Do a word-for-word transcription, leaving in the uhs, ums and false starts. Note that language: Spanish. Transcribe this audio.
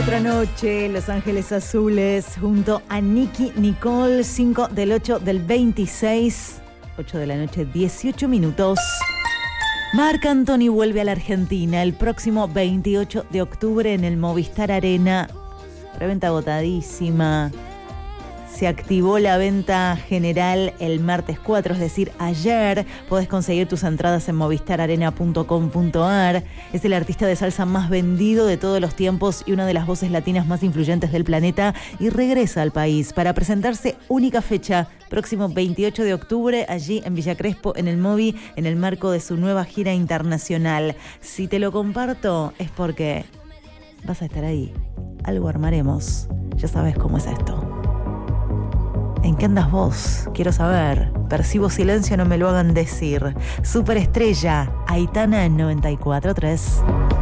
Otra noche, Los Ángeles Azules, junto a Nicki Nicole, cinco del ocho del veintiséis, ocho de la noche, dieciocho minutos. Marc Anthony vuelve a la Argentina el próximo veintiocho de octubre en el Movistar Arena. Preventa agotadísima. Se activó la venta general el martes cuatro, es decir, ayer. Podés conseguir tus entradas en movistar arena punto com punto ar. Es el artista de salsa más vendido de todos los tiempos y una de las voces latinas más influyentes del planeta. Y regresa al país para presentarse única fecha, próximo veintiocho de octubre, allí en Villa Crespo, en el Movi, en el marco de su nueva gira internacional. Si te lo comparto es porque vas a estar ahí. Algo armaremos. Ya sabes cómo es esto. ¿En qué andas vos? Quiero saber. Percibo silencio, no me lo hagan decir. Superestrella, Aitana en noventa y cuatro punto tres.